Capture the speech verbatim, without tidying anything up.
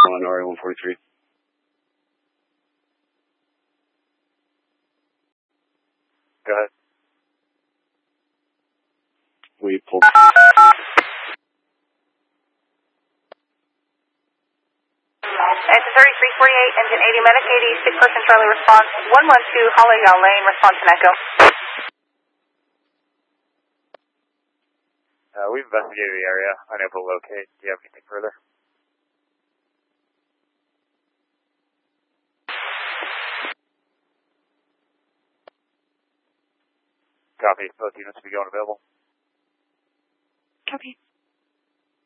on R A one forty-three. Go ahead. We pulled. It's a thirty-three forty-eight, engine eighty, medic eighty, sick person Charlie response, one one two, Hollyhill Lane, response to Echo. Uh, we've investigated the area, unable to locate. Do you have anything further? Copy. Both units will be going available. Copy.